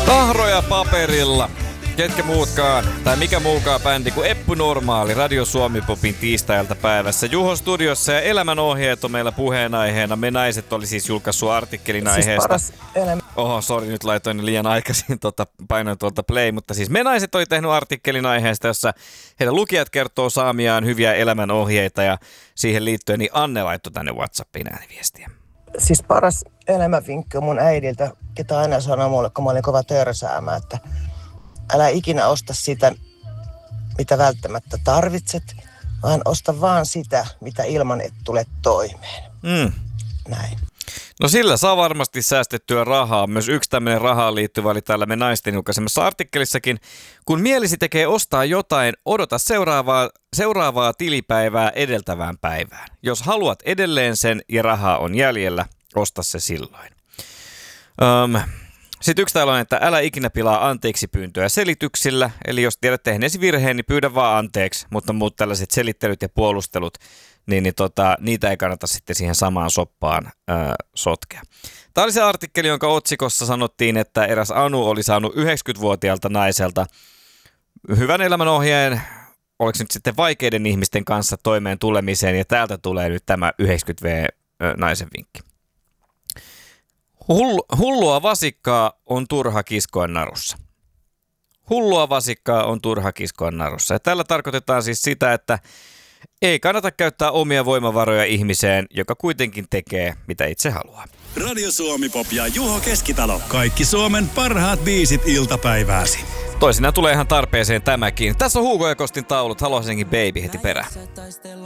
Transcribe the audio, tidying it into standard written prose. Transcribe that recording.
Tahroja paperilla. Ketkä muutkaan, tai mikä muukaan bändi kuin Eppu Normaali, Radio Suomi-popin tiistailta päivässä. Juho studiossa ja elämänohjeet on meillä puheenaiheena. Me naiset oli siis julkaissut artikkelin aiheesta. Oho, sori, nyt laitoin liian aikaisin, painoin tuolta play, mutta siis me naiset oli tehnyt artikkelin aiheesta, jossa heidän lukijat kertoo saamiaan hyviä elämänohjeita ja siihen liittyen niin Anne laittoi tänne WhatsAppiin ääniviestiä. Siis paras elämänvinkki on mun äidiltä, ketä aina sanoo mulle, kun mä olin kova törsäämään, että älä ikinä osta sitä, mitä välttämättä tarvitset, vaan osta vaan sitä, mitä ilman et tule toimeen. Näin. No sillä saa varmasti säästettyä rahaa. Myös yksi tämmöinen rahaan liittyvä oli täällä me naisten julkaisemassa artikkelissakin. Kun mielisi tekee ostaa jotain, odota seuraavaa tilipäivää edeltävään päivään. Jos haluat edelleen sen ja rahaa on jäljellä, osta se silloin. Sitten yksi täällä on, että älä ikinä pilaa anteeksi pyyntöä selityksillä. Eli jos tiedät tehneesi virheen, niin pyydä vaan anteeksi. Mutta muut tällaiset selittelyt ja puolustelut, niitä ei kannata sitten siihen samaan soppaan sotkea. Tämä oli se artikkeli, jonka otsikossa sanottiin, että eräs Anu oli saanut 90-vuotiaalta naiselta hyvän elämänohjeen, oliko nyt sitten vaikeiden ihmisten kanssa toimeen tulemiseen, ja täältä tulee nyt tämä 90V-naisen vinkki. Hullua vasikkaa on turha kiskoa narussa. Hullua vasikkaa on turha kiskoa narussa. Ja tällä tarkoitetaan siis sitä, että ei kannata käyttää omia voimavaroja ihmiseen, joka kuitenkin tekee, mitä itse haluaa. Radio Suomi Pop ja Juho Keskitalo. Kaikki Suomen parhaat biisit iltapäivääsi. Toisinaan tulee ihan tarpeeseen tämäkin. Tässä on Hugo ja Kostin taulut. Haluaisinkin Baby heti perään.